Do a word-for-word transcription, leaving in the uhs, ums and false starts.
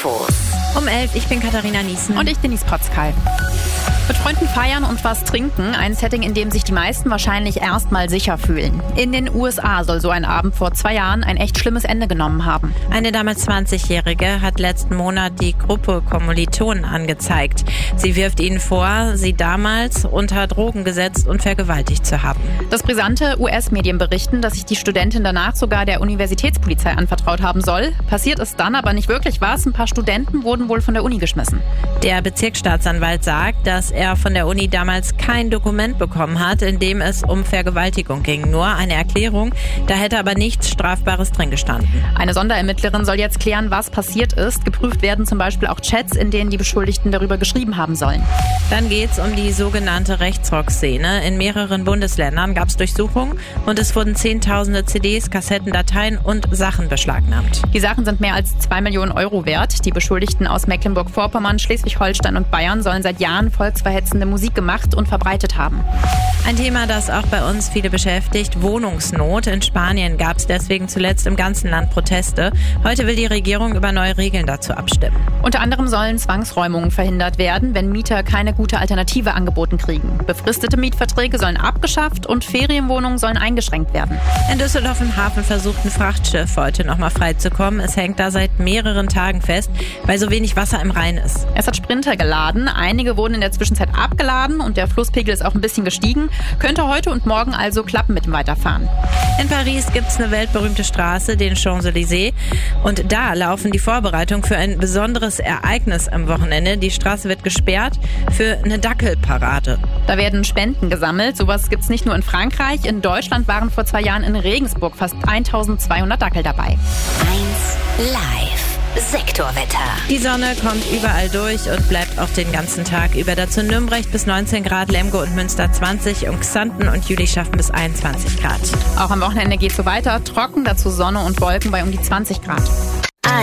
Infos. Um elf, ich bin Katharina Niesen. Und ich, Denise Potzkal. Mit Freunden feiern und was trinken. Ein Setting, in dem sich die meisten wahrscheinlich erstmal sicher fühlen. In den U S A soll so ein Abend vor zwei Jahren ein echt schlimmes Ende genommen haben. Eine damals zwanzigjährige hat letzten Monat die Gruppe Kommilitonen angezeigt. Sie wirft ihnen vor, sie damals unter Drogen gesetzt und vergewaltigt zu haben. Das brisante U S-Medien berichten, dass sich die Studentin danach sogar der Universitätspolizei anvertraut haben soll. Passiert ist dann aber nicht wirklich was. Ein paar Studenten wurden wohl von der Uni geschmissen. Der Bezirksstaatsanwalt sagt, dass er von der Uni damals kein Dokument bekommen hat, in dem es um Vergewaltigung ging. Nur eine Erklärung, da hätte aber nichts Strafbares drin gestanden. Eine Sonderermittlerin soll jetzt klären, was passiert ist. Geprüft werden zum Beispiel auch Chats, in denen die Beschuldigten darüber geschrieben haben sollen. Dann geht's um die sogenannte Rechtsrock-Szene. In mehreren Bundesländern gab es Durchsuchungen und es wurden zehntausende C Ds, Kassetten, Dateien und Sachen beschlagnahmt. Die Sachen sind mehr als zwei Millionen Euro wert. Die Beschuldigten aus Mecklenburg-Vorpommern, Schleswig-Holstein und Bayern sollen seit Jahren volksverhetzende Musik gemacht und verbreitet haben. Ein Thema, das auch bei uns viele beschäftigt, Wohnungsnot. In Spanien gab es deswegen zuletzt im ganzen Land Proteste. Heute will die Regierung über neue Regeln dazu abstimmen. Unter anderem sollen Zwangsräumungen verhindert werden, wenn Mieter keine gute Alternative angeboten kriegen. Befristete Mietverträge sollen abgeschafft und Ferienwohnungen sollen eingeschränkt werden. In Düsseldorf im Hafen versucht ein Frachtschiff heute nochmal freizukommen. Es hängt da seit mehreren Tagen fest, weil so wenig Wasser im Rhein ist. Es hat Sprinter geladen. Einige wurden in der Zwischenzeit abgeladen und der Flusspegel ist auch ein bisschen gestiegen. Könnte heute und morgen also klappen mit dem Weiterfahren. In Paris gibt es eine weltberühmte Straße, den Champs-Élysées. Und da laufen die Vorbereitungen für ein besonderes Ereignis am Wochenende. Die Straße wird gesperrt für eine Dackelparade. Da werden Spenden gesammelt. Sowas gibt es nicht nur in Frankreich. In Deutschland waren vor zwei Jahren in Regensburg fast eintausendzweihundert Dackel dabei. eins Live. Sektorwetter. Die Sonne kommt überall durch und bleibt auch den ganzen Tag über. Dazu Nürnberg bis neunzehn Grad, Lemgo und Münster zwanzig und Xanten und Jülich schaffen bis einundzwanzig Grad. Auch am Wochenende geht es so weiter. Trocken, dazu Sonne und Wolken bei um die zwanzig Grad.